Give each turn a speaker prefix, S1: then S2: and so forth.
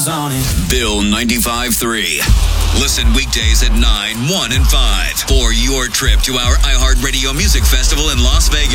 S1: stars on it.
S2: Bill 95.3. Listen weekdays at 9, 1, and 5 for your trip to our iHeartRadio Music Festival in Las Vegas.